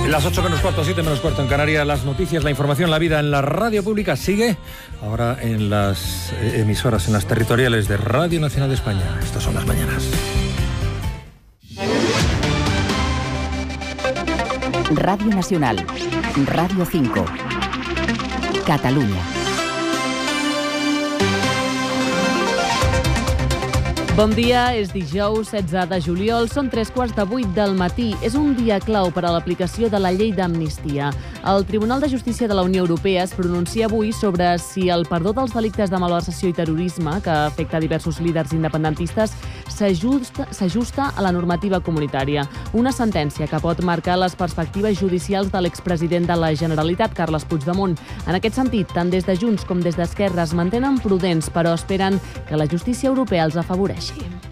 Las 8 menos cuarto, 7 menos cuarto en Canarias, las noticias, la información, la vida en la radio pública sigue ahora en las emisoras, en las territoriales de Radio Nacional de España. Estas son las mañanas. Radio Nacional, Radio 5, Catalunya. Bon dia, és dijous 16 de juliol, són 7:15 del matí. És un dia clau per a l'aplicació de la llei d'amnistia. El Tribunal de Justícia de la Unió Europea es pronuncia avui sobre si el perdó dels delictes de malversació i terrorisme, que afecta diversos líders independentistes, s'ajusta a la normativa comunitària. Una sentència que pot marcar les perspectives judicials de l'expresident de la Generalitat, Carles Puigdemont. En aquest sentit, tant des de Junts com des d'Esquerra es mantenen prudents, però esperen que la justícia europea els afavoreixi.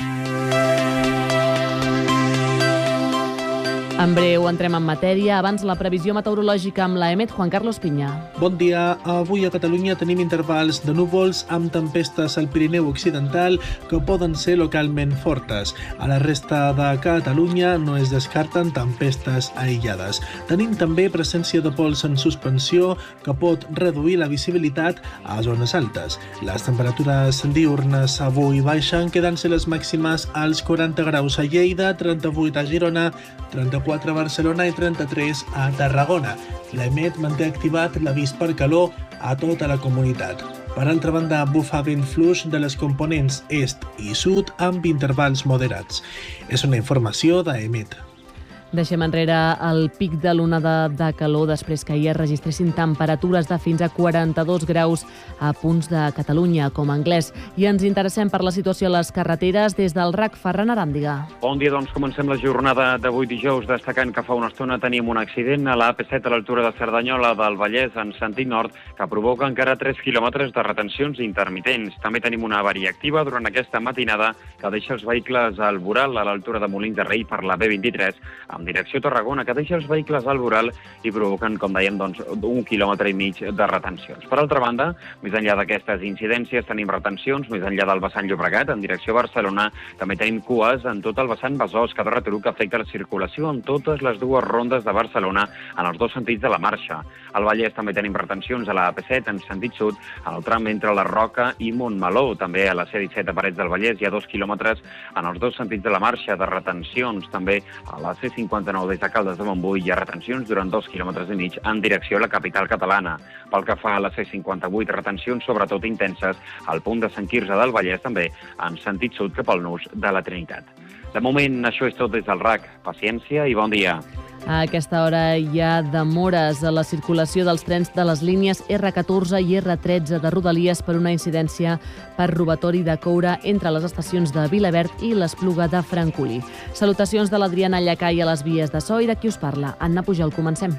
En breu entrem en matèria. Abans la previsió meteorològica amb l'EMET, Juan Carlos Piña. Bon dia. Avui a Catalunya tenim intervals de núvols amb tempestes al Pirineu Occidental que poden ser localment fortes. A la resta de Catalunya no es descarten tempestes aïllades. Tenim també presència de pols en suspensió que pot reduir la visibilitat a zones altes. Les temperatures diürnes avui baixen, quedant-se les màximes als 40 graus a Lleida, 38 a Girona, 34 a Barcelona i 33 a Tarragona. L'EMET manté activat l'avís per calor a tota la comunitat. Per altra banda, bufa vent fluix de les components est i sud amb intervals moderats. És una informació d'EMET. Deixem enrere el pic de l'onada de calor després que ahir es registressin temperatures de fins a 42 graus a punts de Catalunya, com a Anglès. I ens interessem per la situació a les carreteres des del RAC. Ferran Aràndiga. Bon dia, doncs comencem la jornada d'avui dijous destacant que fa una estona tenim un accident a la AP7 a l'altura de Cerdanyola del Vallès en sentit nord que provoca encara 3 quilòmetres de retencions intermitents. També tenim una avaria activa durant aquesta matinada que deixa els vehicles al voral a l'altura de Molins de Rei per la B23 en direcció Tarragona, que deixa els vehicles al voral i provoquen, com dèiem, doncs, 1,5 quilòmetres de retencions. Per altra banda, més enllà d'aquestes incidències, tenim retencions més enllà del vessant Llobregat en direcció a Barcelona. També tenim cues en tot el vessant Besòs, Catarroterú, que afecta la circulació en totes les dues rondes de Barcelona en els dos sentits de la marxa. Al Vallès també tenim retencions a la AP7 en sentit sud, en el tram entre la Roca i Montmeló. També a la C17 a Parets del Vallès hi ha 2 quilòmetres en els dos sentits de la marxa de retencions. També a la C59 des de Caldes de Montbui hi ha retencions durant 2,5 quilòmetres en direcció a la capital catalana. Pel que fa a la C58, retencions sobretot intenses al punt de Sant Quirze del Vallès, també en sentit sud cap al nus de la Trinitat. De moment, això és tot des del RAC. Paciència i bon dia. A aquesta hora hi ha demores a la circulació dels trens de les línies R14 i R13 de Rodalies per una incidència per robatori de coure entre les estacions de Vilaverd i l'Espluga de Francolí. Salutacions de l'Adriana Llacai a les vies de so i de qui us parla. Anna Pujol, comencem.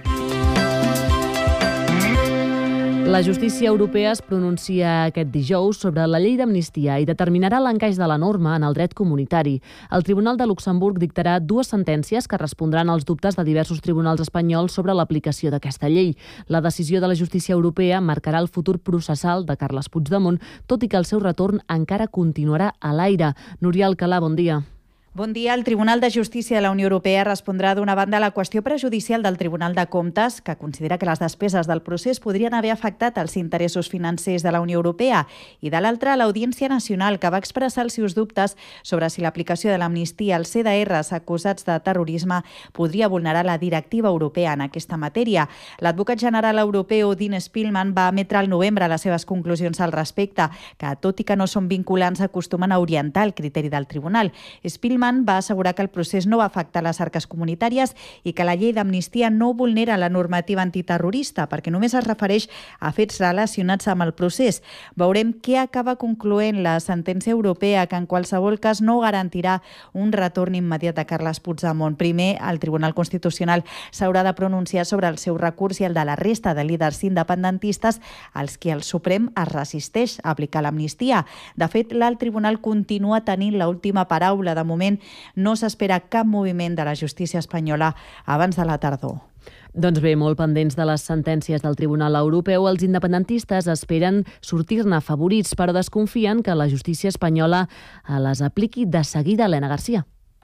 La justícia europea es pronuncia aquest dijous sobre la llei d'amnistia i determinarà l'encaix de la norma en el dret comunitari. El Tribunal de Luxemburg dictarà 2 sentències que respondran als dubtes de diversos tribunals espanyols sobre l'aplicació d'aquesta llei. La decisió de la justícia europea marcarà el futur processal de Carles Puigdemont, tot i que el seu retorn encara continuarà a l'aire. Núria Alcalà, bon dia. Bon dia. El Tribunal de Justícia de la Unió Europea respondrà d'una banda a la qüestió prejudicial del Tribunal de Comptes, que considera que les despeses del procés podrien haver afectat els interessos financers de la Unió Europea, i de l'altra a l'Audiència Nacional, que va expressar els seus dubtes sobre si l'aplicació de l'amnistia als CDRs acusats de terrorisme podria vulnerar la directiva europea en aquesta matèria. L'advocat general europeu Dean Spillman va emetre al novembre les seves conclusions al respecte, que, tot i que no són vinculants, acostumen a orientar el criteri del tribunal. Spillman va assegurar que el procés no va afectar les arques comunitàries i que la llei d'amnistia no vulnera la normativa antiterrorista perquè només es refereix a fets relacionats amb el procés. Veurem què acaba concloent la sentència europea, que en qualsevol cas no garantirà un retorn immediat de Carles Puigdemont. Primer, el Tribunal Constitucional s'haurà de pronunciar sobre el seu recurs i el de la resta de líders independentistes als qui el Suprem es resisteix a aplicar l'amnistia. De fet, l'alt tribunal continua tenint l'última paraula. De moment, no s'espera cap moviment de la justícia espanyola abans de la tardor. Doncs bé, molt pendents de les sentències del Tribunal Europeu, els independentistes esperen sortir-ne afavorits, però desconfien que la justícia espanyola les apliqui de seguida. Helena Garcia.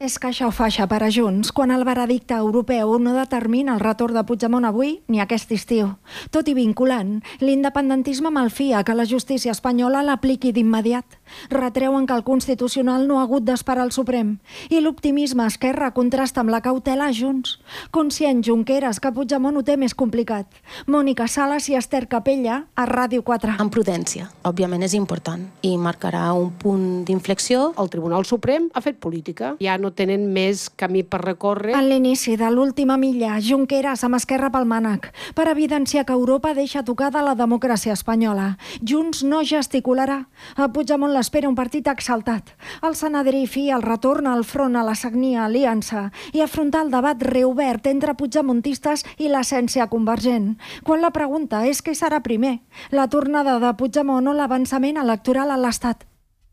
És caixa o faixa per a Junts quan el veredicte europeu no determina el retorn de Puigdemont avui ni aquest estiu. Tot i vinculant, l'independentisme malfia que la justícia espanyola l'apliqui d'immediat. Retreuen que el Constitucional no ha hagut d'esperar el Suprem. I l'optimisme a Esquerra contrasta amb la cautela a Junts. Conscient Junqueras que Puigdemont ho té més complicat. Mònica Sales i Esther Capella a Ràdio 4. Amb prudència, òbviament és important i marcarà un punt d'inflexió. El Tribunal Suprem ha fet política. Ja no tenen més camí per recórrer. En l'inici de l'última milla, Junqueras amb Esquerra pel mànec, per evidenciar que Europa deixa tocada la democràcia espanyola. Junts no gesticularà. A Puigdemont l'espera un partit exaltat. El Sanedrí fia el retorn al front a la sagnia aliança i afrontar el debat reobert entre puigdemontistes i l'essència convergent. Quan la pregunta és què serà primer, la tornada de Puigdemont o l'avançament electoral a l'Estat.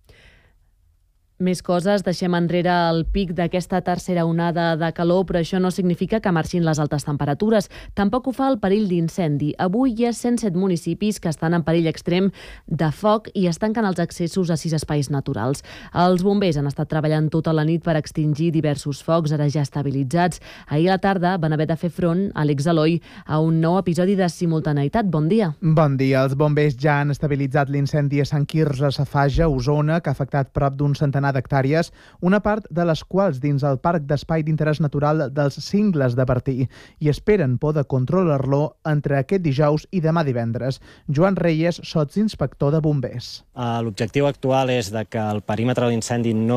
Més coses, deixem enrere el pic d'aquesta tercera onada de calor, però això no significa que marxin les altes temperatures. Tampoc ho fa el perill d'incendi. Avui hi ha 107 municipis que estan en perill extrem de foc i es tanquen els accessos a 6 espais naturals. Els bombers han estat treballant tota la nit per extingir diversos focs, ara ja estabilitzats. Ahir a la tarda van haver de fer front, Àlex Eloi, a un nou episodi de simultaneïtat. Bon dia. Bon dia. Els bombers ja han estabilitzat l'incendi a Sant Quirze Safaja, Osona, que ha afectat prop d'un centenar d'hectàrees, una part de les quals dins el Parc d'Espai d'Interès Natural dels Cingles de Bertí, i esperen poder controlar-lo entre aquest dijous i demà divendres. Joan Reyes, sotsinspector de bombers. L'objectiu actual és de que el perímetre de l'incendi no